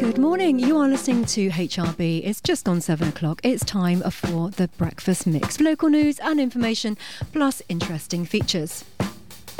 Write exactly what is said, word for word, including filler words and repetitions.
Good morning. You are listening to H R B. It's just gone seven o'clock. It's time for the Breakfast Mix. Local news and information, plus interesting features.